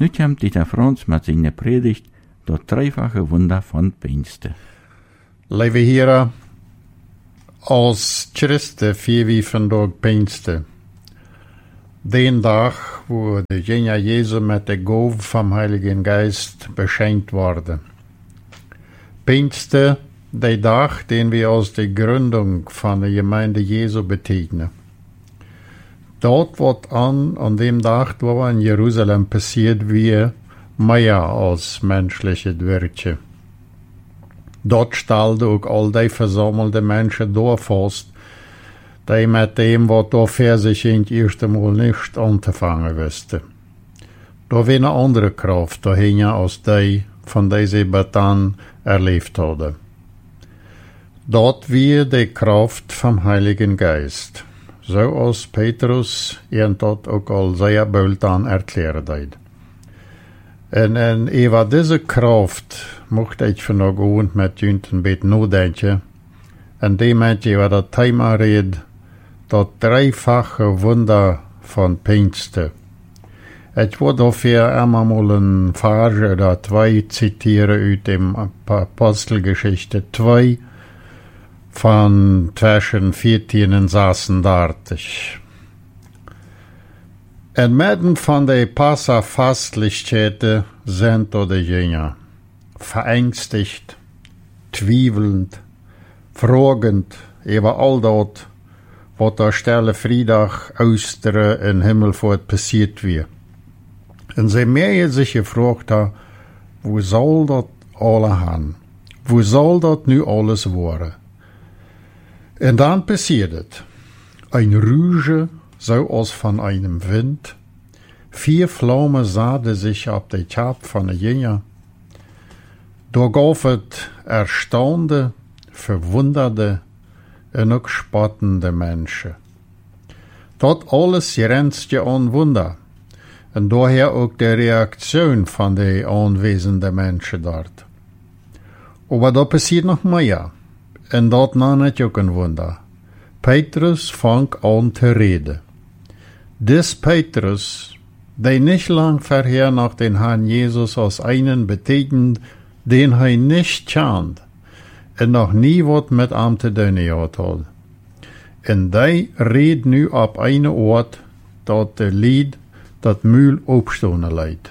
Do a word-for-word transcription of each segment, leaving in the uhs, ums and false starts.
Nu kommt Dieter Franz mit seiner Predigt, das dreifache Wunder von Pfingsten. Lieve heren, als Christen vieren wir vandaag Pfingsten. Den Tag, wo de Genia Jesu mit der Gabe vom Heiligen Geist beschenkt wurde. Pfingsten, der Tag, den wir als die Gründung von der Gemeinde Jesu betegnen. Dort wird an, an dem Tag, wo in Jerusalem passiert, wie mehr als menschliche Werke. Dort stellten auch all die versammelten Menschen durchfasst, die mit dem, was da für sich in das erste Mal nicht anzufangen wussten. Da war eine andere Kraft dahinter als die, von der sie dann erlebt hadden. Dort war die Kraft vom Heiligen Geist, so als Petrus ihn dort auch al sehr bald dann erklärt hat. En, en über diese Kraft mochte ich von der Grund mit Jünten bet nachdenken, indem ich über das Thema rede, das dreifache Wunder von Pfingsten. Ich würde dafür einmal mal eine Verse oder zwei zitieren aus dem Apostelgeschichte zwei von zwischen vierzehn und sechsunddreißig. Inmitten von der Passa-Fastlichkeiten sind die Jünger verängstigt, zwiefelnd, fragend über all das, was der Stelle Freitag, Ostern in Himmelfahrt passiert wird. Und sie mehr sich gefragt haben, wo soll das alle haben? Wo soll das nu alles werden? Und dann passiert es. Ein Rüge, so als von einem Wind. Vier Flammen sahen sich auf der Kap von den Jüngern. Da gab es erstaunte, verwunderte und auch spottende Menschen. Dort alles grenzte an Wunder. Und daher auch die Reaktion von den anwesenden Menschen dort. Aber da passiert noch mehr. Und dort nahm ich auch ein Wunder. Petrus fängt an zu reden. Des Petrus, der nicht lang vorher nach den Herrn Jesus als einen betegnet, den er nicht kennt, und noch nie was mit ihm zu tun gehabt hat. Und der redet nu auf einen Ort, dat der Lied, dat Mühl opstonen leidt.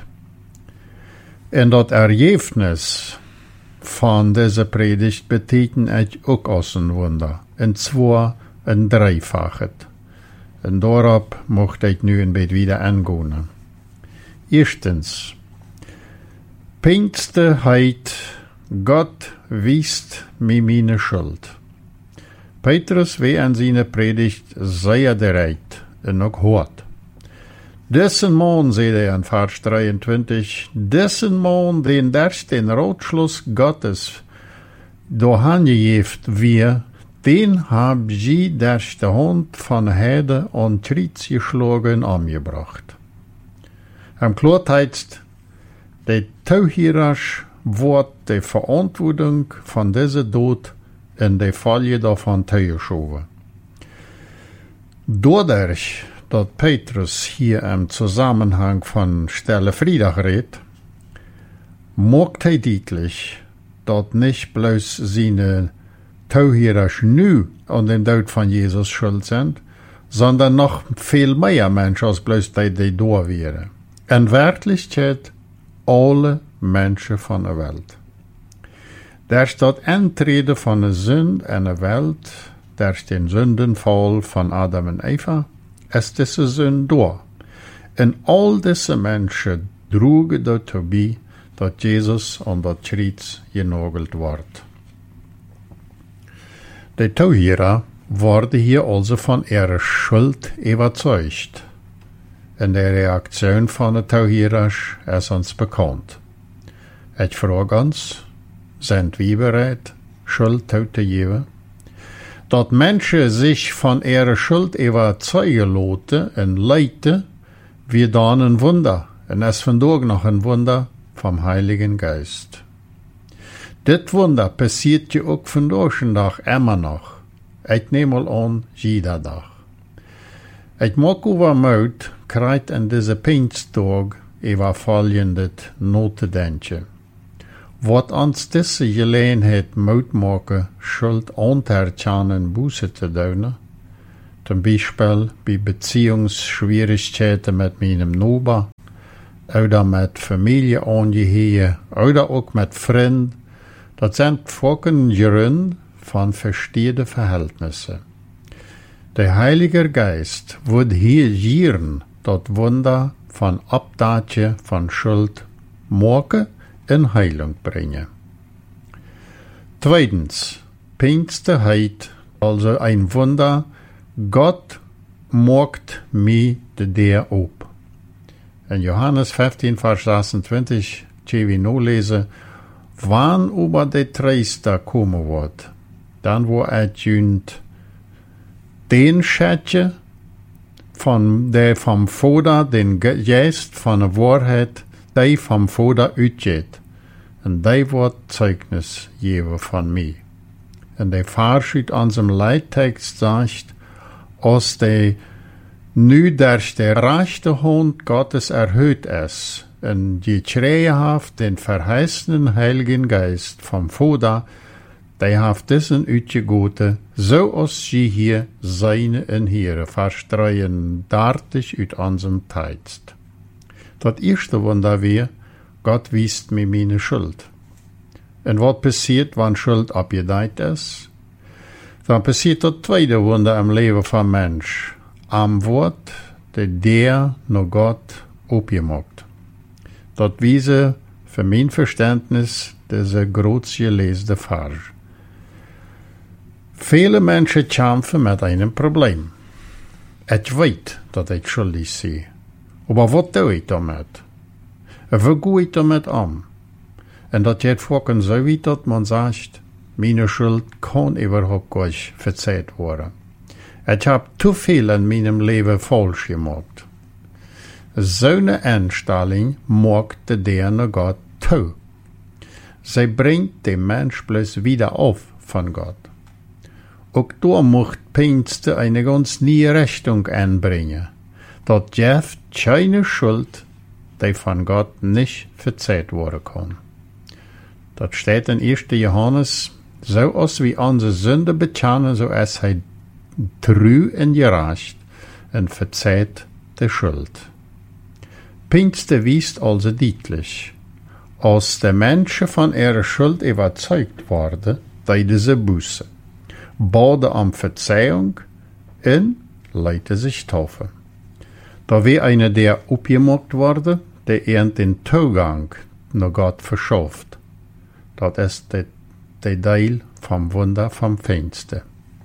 Und das Ergebnis von dieser Predigt betekent ich auch als ein Wunder, und zwar ein Dreifaches. Und darauf möchte ich nu ein bisschen wieder angehen. Erstens, Pfingsten heit, Gott wiest mir meine Schuld. Petrus war in seiner Predigt sehr direkt und auch hart. Dessen Mann, sagt er in Vers dreiundzwanzig, dessen Mann, den durch den Ratschluss Gottes durchgejeft wir, den hab sie durch die Hand von Heide und Tritt geschlagen umgebracht. Am Klartext, der Tauhirasch wird die Verantwortung von dieser Tod in die Falle davon zugeschoben. Dadurch, dass Petrus hier im Zusammenhang von Stelle Freitag redet, macht er deutlich, dass nicht bloß seine Tauhirasch nu an dem Tod von Jesus schuld sind, sondern noch viel mehr Menschen als bloß die, die da wären. In Wirklichkeit alle Menschen von der Welt. Durch das Eintreten von der Sünde in der Welt, durch den Sündenfall von Adam und Eva, ist diese Sünde da. Und all diese Menschen trugen dazu bei, dass Jesus an das Kreuz genagelt wird. Die Tauhierer wurden hier also von ihrer Schuld überzeugt. Und die Reaktion von den Tauhierern ist uns bekannt. Ich frage uns, sind wir bereit, Schuld zu geben? Dass Menschen sich von ihrer Schuld überzeugen lassen und leiten, wie dann ein Wunder. Und es ist vandaag noch ein Wunder vom Heiligen Geist. Dit Wunder passiert ja auch vandaag immer noch. Ich nehme mal an, jeder Tag. Ich mag übermut, krijgt in deze Pinkstag über folgendes nachzudenken. Wat ons deze gelegenheid moet maken, schuld onterkennen Buße te doen, zum Beispiel bei Beziehungsschwierigkeiten mit meinem Nachbar, oder mit Familienangehörigen, oder auch mit Freunden, das sind Folgen Gründe von verstehenden Verhältnissen. Der Heilige Geist wird hier gieren, das Wunder von Abdatje von Schuld machen in Heilung bringen. Zweitens, Pfingstheit, also ein Wunder, Gott macht mir de Deur op. In Johannes fünfzehn, Vers sechsundzwanzig, können wir nur lesen, wann über der Treister kommen wird, dann wo er jünt den Schätze von der vom Vater, den Geist von der Wahrheit, der vom Vater uitgeht. Und der wird Zeugnis geben von mir. Und der Vers uit unserem Leittext sagt, als der nu durch der rechte Hand Gottes erhöht ist, und gekriegt hat den verheißenen Heiligen Geist vom Vater, der hat diesen uitgegoten, so als sie hier seine in hier, Vers dreiunddreißig uit unserem Text. Das erste Wunder wir, Gott wiest mir meine Schuld. Und was passiert, wenn Schuld abgedeiht ist? Dann passiert das zweite Wunder im Leben vom Mensch. Am Wort, der der nur Gott aufgemacht. Das wiese für mein Verständnis diese groß gelesene Vers. Viele Menschen kämpfen mit einem Problem. Ich weiß, dass ich schuldig bin. Aber was tue ich damit? Wie gehe ich damit um? Und das geht vorhin so weit, dass man sagt, meine Schuld kann überhaupt gar nicht verzeiht werden. Ich habe zu viel in meinem Leben falsch gemacht. So eine Einstellung macht der Gott zu. Sie bringt den Mensch bloß wieder auf von Gott. Auch da macht Pfingsten eine ganz neue Richtung anbringen. Dat geeft keine Schuld, die von Gott nicht verzeiht worden kann. Das steht in erster Johannes, so als wir unsere Sünde bekennen, so ist er treu und gerecht und verzeiht die Schuld. Pfingsten wiest also deutlich, als der Menschen von ihrer Schuld überzeugt worden, deuten sie Buße, baden um Verzeihung und leiten sich taufen. Da wir eine der aufgemacht wurde, der ihnen den Zugang nach Gott verschafft. Das ist der, der Teil vom Wunder vom Pfingsten.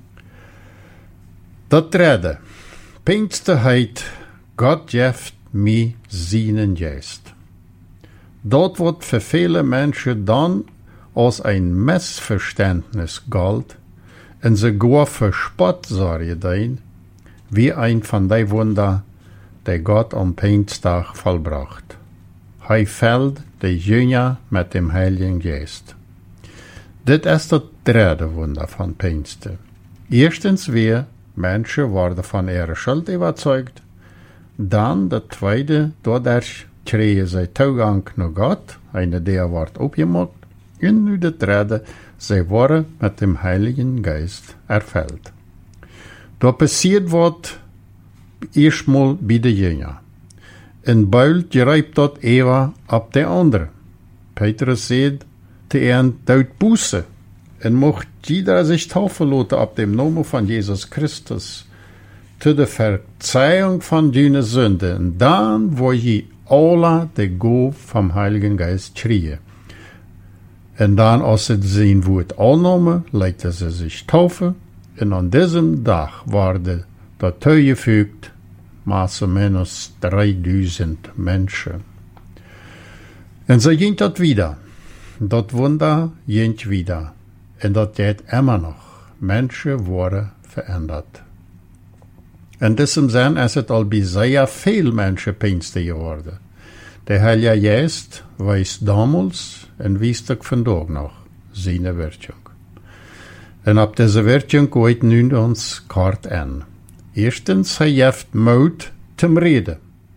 Das dritte, Pfingsten heißt, Gott gibt mir seinen Geist. Dort wird für viele Menschen dann als ein Missverständnis galt und sogar für Spott sorgen, wie ein von den Wunder, der Gott am Pfingsttag vollbracht. Er fällt die Jünger mit dem Heiligen Geist. Das ist das dritte Wunder von Pfingsten. Erstens, wir Menschen wurden von ihrer Schuld überzeugt. Dann das zweite, dadurch kriegen sie Zugang zu Gott, eine der wird aufgemacht. Und nu das dritte, sie wurden mit dem Heiligen Geist erfüllt. Da passiert was erstmal bei den Jüngern. Und bald greift dort Eva ab der andere. Petrus sagt, der tut Buße und macht jeder sich taufen lassen ab dem Namen von Jesus Christus zu der Verzeihung von deinen Sünden. Und dann, wo je alle die Gabe vom Heiligen Geist kriegen. Und dann, als sie sein Wort annehmen, leiten sie sich taufen. Und an diesem Tag wurde dazu gefügt, maße minus dreitausend Menschen. Und so ging das wieder. Das Wunder ging wieder. Und das geht immer noch. Menschen wurden verändert. In diesem Sinn ist es all bei sehr viel Menschen Pfingsten geworden. Der Heilige Geist weiß damals und weiß auch von dort noch seine Wirkung. Und ab dieser Wirkung geht nun uns kort an. Erstens, er gibt Mut zum Reden.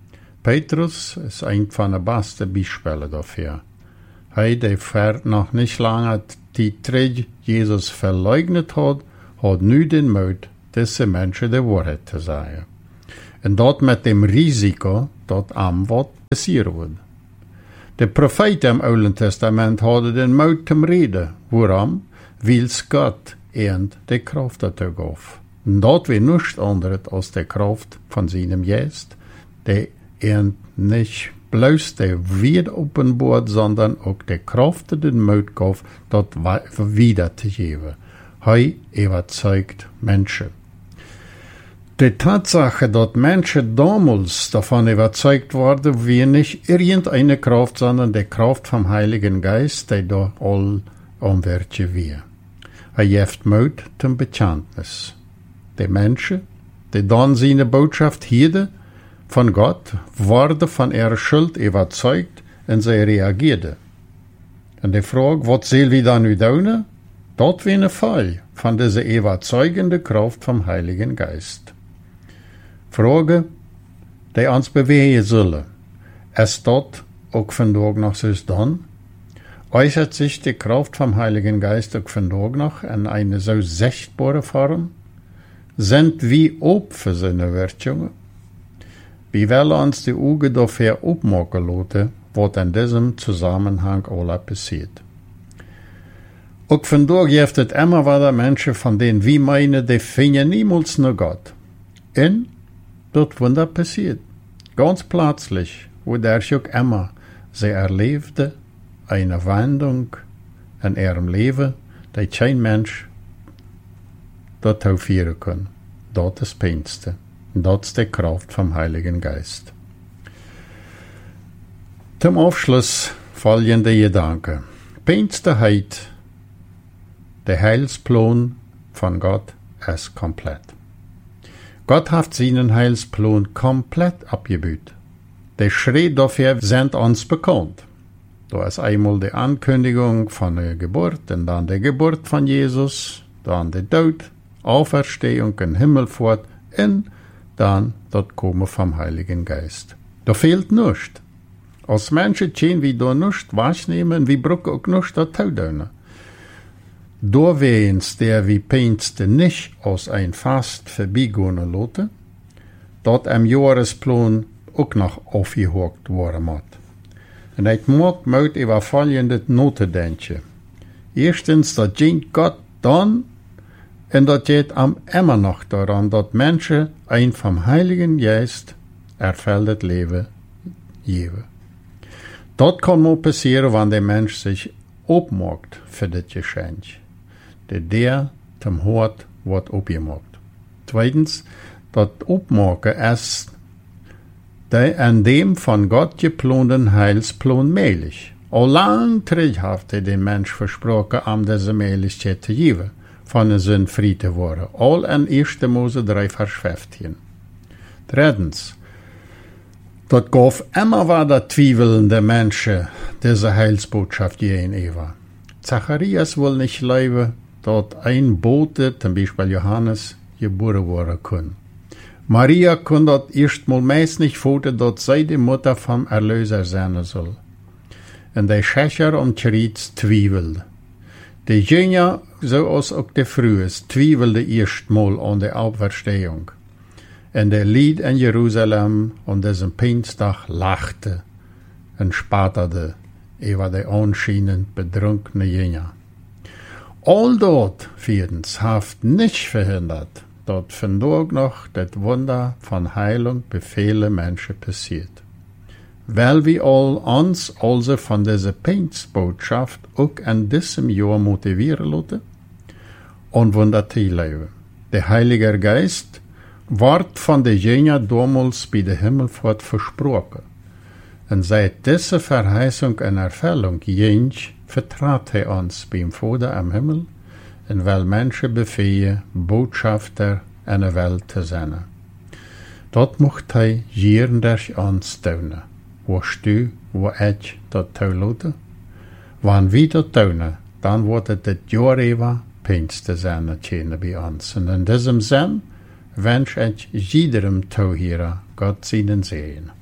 Petrus ist ein von den besten Beispielen dafür. Hij, der fährt noch nicht lange die Träge Jesus verleugnet hat, hat nu den Mut, diese Menschen die Wahrheit zu sagen. Und dort mit dem Risiko, dass am was passieren wird. De Propheten im Alten Testament hadden den Mut zum Reden. Waarom? Weil Gott ihnen die Kraft dazu gaf. Und dat wir nichts anderes als die Kraft von seinem Geist, die ihnen nicht bloß die Welt offenbart, sondern auch die Kraft, die den Mut gaf, das wiederzugeben. Er überzeugt Menschen. Die Tatsache, dass Menschen damals davon überzeugt wurden, wie nicht irgendeine Kraft, sondern die Kraft vom Heiligen Geist, die da all umwirken wir. Er gibt Mut zum Bekenntnis. Die Menschen, die dann seine Botschaft hielten von Gott, wurden von ihrer Schuld überzeugt und sie reagierten. Und die Frage, was sollen wir dann tun? Das wäre ein Fall von dieser überzeugenden Kraft vom Heiligen Geist. Frage, die uns bewegen sollen. Ist das auch vandaag noch so dann? Äußert sich die Kraft vom Heiligen Geist auch vandaag noch in eine so sichtbare Form? Sind wir ob für seine Wirkungen? Wir wollen uns die Augen dafür aufmachen lassen, was in diesem Zusammenhang alles passiert. Auch vandaag gibt es immer wieder Menschen, von denen wir meinen, die finden niemals nur Gott. Und dort Wunder passiert. Ganz plötzlich, wodurch auch immer sie erlebte eine Wendung in ihrem Leben, die kein Mensch dort aufführen kann. Das ist das Peinste. Das ist die Kraft vom Heiligen Geist. Zum Abschluss folgende Gedanken. Peinste heit, der Heilsplan von Gott ist komplett. Gott hat seinen Heilsplan komplett abgebüht. Die Schritte dafür sind uns bekannt. Da ist einmal die Ankündigung von der Geburt und dann die Geburt von Jesus, dann der Tod, Auferstehung in Himmelfahrt und dann das Kommen vom Heiligen Geist. Da fehlt nichts. Als Menschen können wir da nichts wahrnehmen, wir brauchen auch nichts dazu tun. Da wir uns der wie Peinste nicht aus ein Fast vorbeigehen lassen, dort am Jahresplan auch noch aufgehakt worden muss. Und ich mag mit über folgende Noten denken. Erstens, das geht Gott dann, und das geht am immer noch daran, dass Menschen ein vom Heiligen Geist erfülltes Leben geben. Das kann nur passieren, wenn der Mensch sich aufmacht für das Geschenk. Der der zum Hort wird aufgemacht. Zweitens, das Aufmachen ist der an dem von Gott geplanten Heilsplan möglich. All lang träghaft hat der Mensch versprochen, um diese Möglichkeit zu geben, von den Sünden frei zu werden. All in erster Mose drei Vers fünfzehn. Drittens, das gab immer wieder zweifelnde Menschen diese Heilsbotschaft gegenüber. Zacharias will nicht leben, dass ein Bote, zum Beispiel Johannes, geboren werden kann. Maria kann das erstmal meist nicht vorstellen, dass sie die Mutter vom Erlöser sein soll. Und der Schächer und Chritz zweifelt. Die Jünger, so als auch die Frühes, zweifelte erstmal an der Auferstehung. Und der Lied in Jerusalem an diesem Pfingsttag lachte und spatterte über die anscheinend betrunkene Jünger. All dort, viertens, haft nicht verhindert, dass vandaag noch das Wunder von Heilung bei vielen Menschen passiert. Weil wir all uns also von dieser Pfingstbotschaft auch in diesem Jahr motivieren lassen und Wunder teilhaben. Der Heilige Geist wird von den Jüngern damals bei der Himmelfahrt versprochen. Und seit dieser Verheißung in Erfüllung ging, vertrat er uns beim Vater am Himmel, und will Menschen befehlen, Botschafter in der Welt zu sein. Dat mocht hij hier durch uns tun. Was du, wo ich dat toelaten? Wann wir dat tun, dann wordt het het jaar even Pinkster zijn bei uns. Und in diesem Sinn wünsche ich jedem Zuhörer Gott seinen Segen.